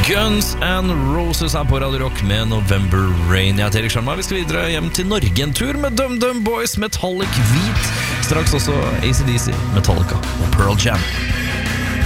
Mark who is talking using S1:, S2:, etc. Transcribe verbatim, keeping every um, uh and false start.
S1: Guns N' Roses er på Radio Rock med November Rain. Jeg heter Erik Sjarma. Vi skal videre hjem til Norge en tur med Dum Dum Boys, Metallic Hvit. Straks også A C D C, Metallica og Pearl Jam.